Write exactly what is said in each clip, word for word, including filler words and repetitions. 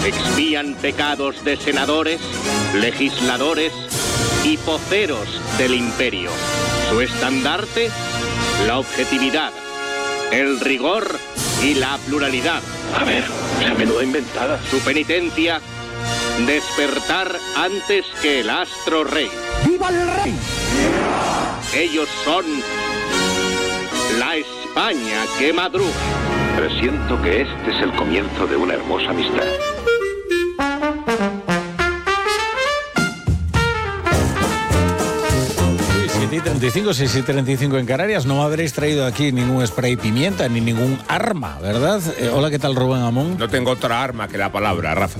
Expían pecados de senadores, legisladores y poceros del imperio. Su estandarte, la objetividad, el rigor y la pluralidad. A ver, la menuda inventada. Su penitencia, despertar antes que el astro rey. ¡Viva el rey! Ellos son la España que madruga. Presiento que este es el comienzo de una hermosa amistad. siete y treinta y cinco, seis y treinta y cinco en Canarias. No me habréis traído aquí ningún spray pimienta ni ningún arma, ¿verdad? Eh, hola, ¿qué tal, Rubén Amón? No tengo otra arma que la palabra, Rafa.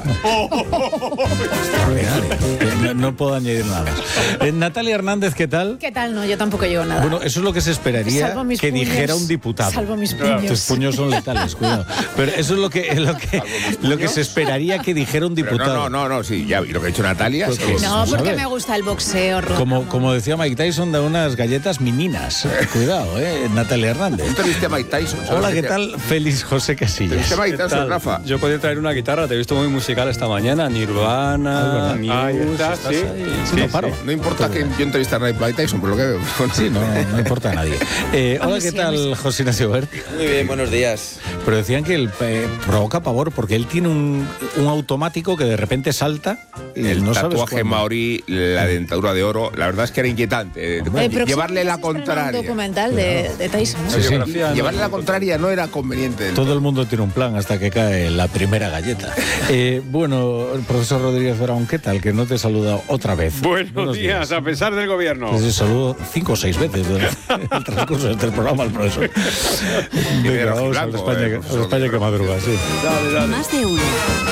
No, no puedo añadir nada más. Eh, Natalia Hernández, ¿qué tal? ¿Qué tal? No, yo tampoco llevo nada. Bueno, eso es lo que se esperaría que puños, dijera un diputado. Salvo mis puños. Tus puños son letales, cuidado. Pero eso es lo que, lo que, lo que se esperaría que dijera un diputado. Pero no, no, no, no, sí, ya vi lo que ha hecho Natalia. Pues, es... No, porque ¿sabes? me gusta el boxeo, Rubén. Como, como decía Mike Tyson, de unas galletas mininas. Cuidado, ¿eh? Natalia Hernández. ¿Tú viste a Mike Tyson? Hola, ¿qué tal? Félix José Casillas. ¿Viste a Mike Tyson, Rafa? Yo podía traer una guitarra, te he visto muy musical esta mañana. Nirvana, Muse, Ahí está, estás sí. ahí. Sí, no paro. No importa que yo entreviste a Mike Tyson, por lo que veo. Sí, no, no importa a nadie. Eh, hola, ¿qué Sí, tal, José Ignacio Bert? Muy bien, buenos días. Pero decían que él eh, provoca pavor porque él tiene un, un automático que de repente salta y El no sabes tatuaje cuándo. maorí, la dentadura de oro, la verdad es que era inquietante. El próximo Llevarle la mes se estrena contraria. Un documental de, de Tyson, ¿no? Sí, sí. Biografía, Llevarle no. la contraria no era conveniente. Todo el mundo tiene un plan hasta que cae la primera galleta. Eh, bueno, el profesor Rodríguez Brown, ¿qué tal? Que no te he saludado otra vez. Buenos, días, a pesar del gobierno. Pues saludo cinco o seis veces durante el transcurso de este programa al profesor. Venga, vamos a la Blanco, España, eh, que- a la profesor. España que madruga, sí. Dale, dale. Más de uno.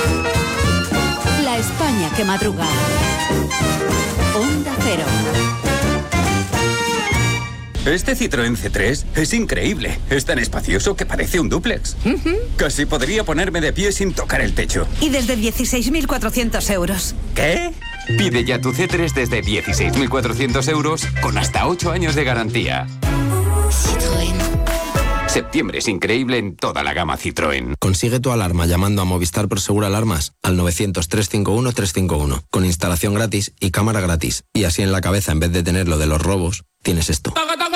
La España que madruga. Onda Cero. Este Citroën C tres es increíble. Es tan espacioso que parece un dúplex. Casi podría ponerme de pie sin tocar el techo. Y desde dieciséis mil cuatrocientos euros. ¿Qué? Pide ya tu C tres desde dieciséis mil cuatrocientos euros con hasta ocho años de garantía. Citroën. Septiembre es increíble en toda la gama Citroën. Consigue tu alarma llamando a Movistar Prosegur Alarmas al novecientos, trescientos cincuenta y uno, trescientos cincuenta y uno, con instalación gratis y cámara gratis. Y así en la cabeza, en vez de tener lo de los robos, tienes esto.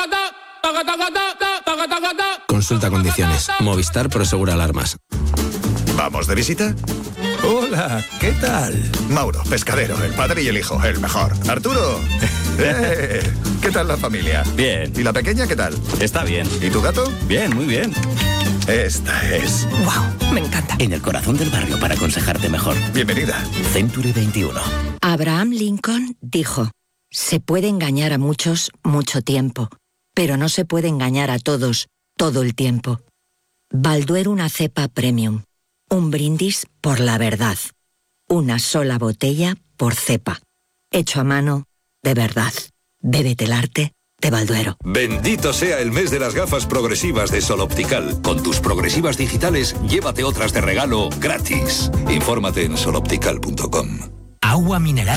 Consulta condiciones. Movistar Prosegur Alarmas. ¿Vamos de visita? Hola, ¿qué tal? Mauro, pescadero, el padre y el hijo, el mejor. Arturo, ¡eh! ¿Qué tal la familia? Bien. ¿Y la pequeña qué tal? Está bien. ¿Y tu gato? Bien, muy bien. Esta es. Wow, me encanta. En el corazón del barrio para aconsejarte mejor. Bienvenida. Century veintiuno. Abraham Lincoln dijo: se puede engañar a muchos mucho tiempo, pero no se puede engañar a todos todo el tiempo. Balduero, una cepa premium. Un brindis por la verdad. Una sola botella por cepa. Hecho a mano, de verdad. Bébete el arte de Balduero. Bendito sea el mes de las gafas progresivas de Sol Optical. Con tus progresivas digitales, llévate otras de regalo gratis. Infórmate en soloptical punto com. Agua mineral